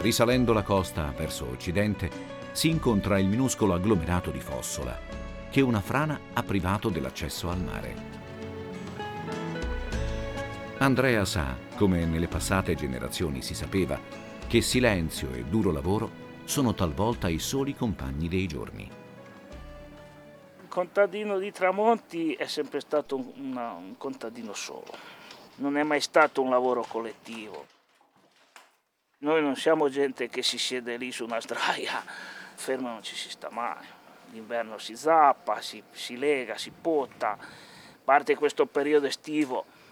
Risalendo la costa verso occidente, si incontra il minuscolo agglomerato di Fossola, che una frana ha privato dell'accesso al mare. Andrea sa, come nelle passate generazioni si sapeva, che silenzio e duro lavoro sono talvolta i soli compagni dei giorni. Il contadino di Tramonti è sempre stato un contadino solo, non è mai stato un lavoro collettivo. Noi non siamo gente che si siede lì su una sdraia, fermo non ci si sta mai. D'inverno si zappa, si lega, si potta, a parte questo periodo estivo